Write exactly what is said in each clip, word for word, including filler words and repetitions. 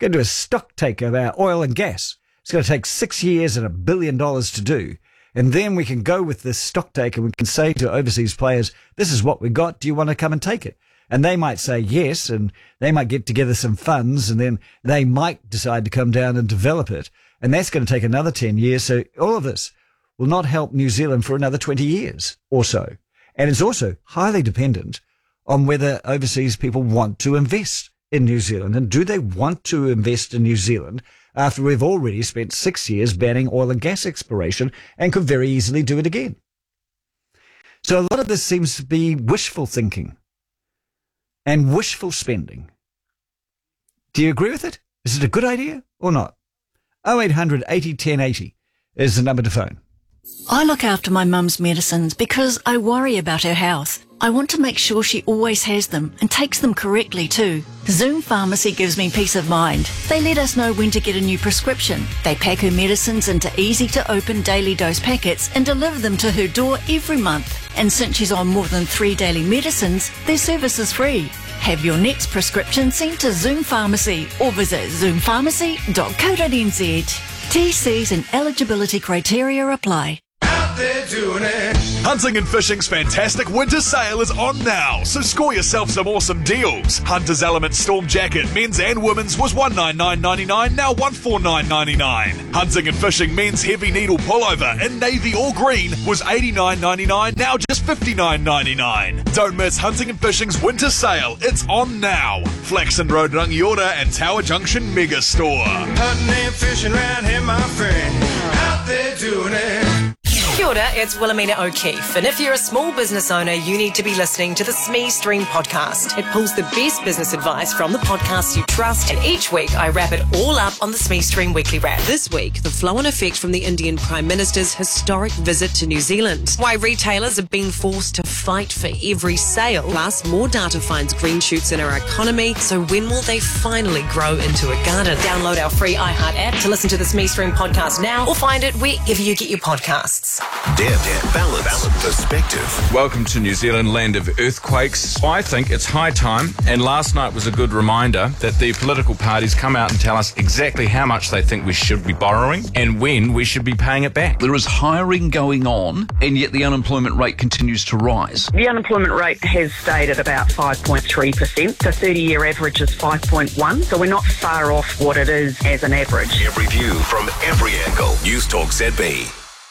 going to do a stock take of our oil and gas. It's going to take six years and a billion dollars to do. And then we can go with this stock take and we can say to overseas players, this is what we got. Do you want to come and take it? And they might say yes, and they might get together some funds, and then they might decide to come down and develop it. And that's going to take another ten years. So all of this will not help New Zealand for another twenty years or so. And it's also highly dependent on whether overseas people want to invest in New Zealand. And do they want to invest in New Zealand after we've already spent six years banning oil and gas exploration and could very easily do it again? So a lot of this seems to be wishful thinking and wishful spending. Do you agree with it? Is it a good idea or not? oh eight hundred eighty ten eighty is the number to phone. I look after my mum's medicines because I worry about her health. I want to make sure she always has them and takes them correctly too. Zoom Pharmacy gives me peace of mind. They let us know when to get a new prescription. They pack her medicines into easy-to-open daily dose packets and deliver them to her door every month. And since she's on more than three daily medicines, their service is free. Have your next prescription sent to Zoom Pharmacy or visit zoom pharmacy dot co dot n z. T Cs and eligibility criteria apply. Out there doing it. Hunting and Fishing's fantastic winter sale is on now, so score yourself some awesome deals. Hunter's Element Storm Jacket, men's and women's, was one hundred ninety-nine dollars ninety-nine, now one hundred forty-nine dollars ninety-nine. Hunting and Fishing men's heavy needle pullover in navy or green was eighty-nine dollars ninety-nine, now just fifty-nine dollars ninety-nine. Don't miss Hunting and Fishing's winter sale. It's on now. Flaxon Road, Rangiora and Tower Junction Mega Store. Hunting and fishing round here, my friend. Out there doing it. Kia ora, it's Wilhelmina O'Keefe, and if you're a small business owner, you need to be listening to the S M E Stream podcast. It pulls the best business advice from the podcasts you trust, and each week I wrap it all up on the S M E Stream Weekly Wrap. This week, the flow-on effect from the Indian Prime Minister's historic visit to New Zealand. Why retailers are being forced to fight for every sale. Plus, more data finds green shoots in our economy, so when will they finally grow into a garden? Download our free iHeart app to listen to the S M E Stream podcast now, or find it wherever you get your podcasts. Dare, dare, balance, balance, perspective. Welcome to New Zealand, land of earthquakes. I think it's high time, and last night was a good reminder that the political parties come out and tell us exactly how much they think we should be borrowing and when we should be paying it back. There is hiring going on, and yet the unemployment rate continues to rise. The unemployment rate has stayed at about five point three percent. The thirty-year average is five point one, so we're not far off what it is as an average. Every view from every angle. News Talk Z B.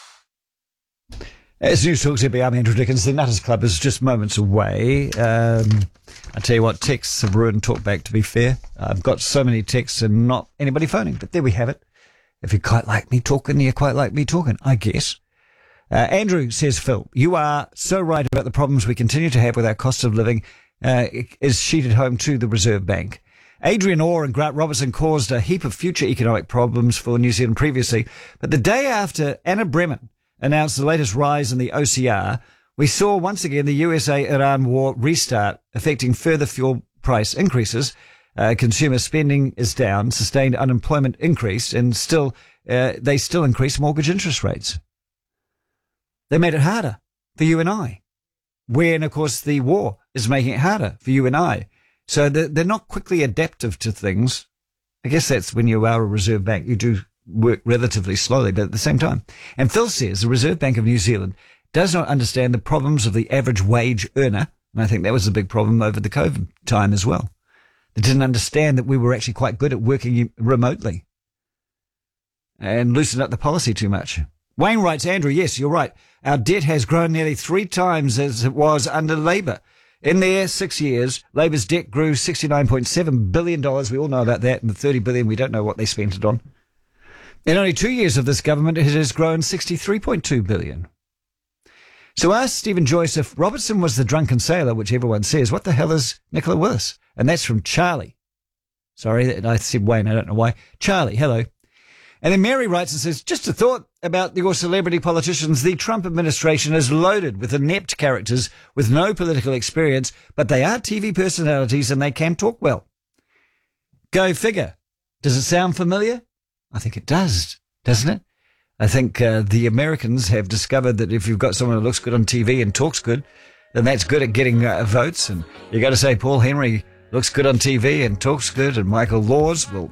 As News Talk Z B, I'm Andrew Dickens. The Nutters Club is just moments away. Um, I tell you what, texts have ruined talkback, to be fair. I've got so many texts and not anybody phoning, but there we have it. If you quite like me talking, you quite like me talking, I guess. Uh, Andrew says, Phil, you are so right about the problems we continue to have with our cost of living uh, is sheeted home to the Reserve Bank. Adrian Orr and Grant Robertson caused a heap of future economic problems for New Zealand previously, but the day after Anna Bremen announced the latest rise in the O C R, we saw once again the U S A-Iran war restart, affecting further fuel price increases. Uh, consumer spending is down, sustained unemployment increased, and still uh, they still increased mortgage interest rates. They made it harder for you and I, when, of course, the war is making it harder for you and I. So they're, they're not quickly adaptive to things. I guess that's when you are a Reserve Bank. You do work relatively slowly, but at the same time. And Phil says the Reserve Bank of New Zealand does not understand the problems of the average wage earner. And I think that was the big problem over the COVID time as well. They didn't understand that we were actually quite good at working remotely and loosened up the policy too much. Wayne writes, Andrew, yes, you're right. Our debt has grown nearly three times as it was under Labour. In their six years, Labour's debt grew sixty-nine point seven billion dollars. We all know about that. And the thirty billion dollars, we don't know what they spent it on. In only two years of this government, it has grown sixty-three point two billion dollars. So ask Stephen Joyce if Robertson was the drunken sailor, which everyone says, what the hell is Nicola Willis? And that's from Charlie. Sorry, I said Wayne, I don't know why. Charlie, hello. And then Mary writes and says, just a thought about your celebrity politicians. The Trump administration is loaded with inept characters with no political experience, but they are T V personalities and they can talk well. Go figure. Does it sound familiar? I think it does, doesn't it? I think uh, the Americans have discovered that if you've got someone who looks good on T V and talks good, then that's good at getting uh, votes. And you got to say Paul Henry looks good on T V and talks good, and Michael Laws will